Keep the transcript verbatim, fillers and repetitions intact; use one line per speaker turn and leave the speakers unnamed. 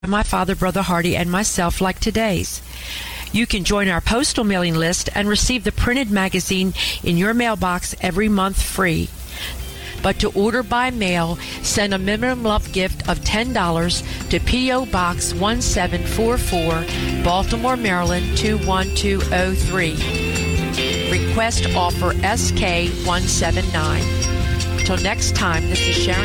my father, Brother Hardy, and myself like today's. You can join our postal mailing list and receive the printed magazine in your mailbox every month free. But to order by mail, send a minimum love gift of ten dollars to P O. Box one seven four four, Baltimore, Maryland two one two oh three. Request offer S K one seven nine. Till next time, this is Sharon.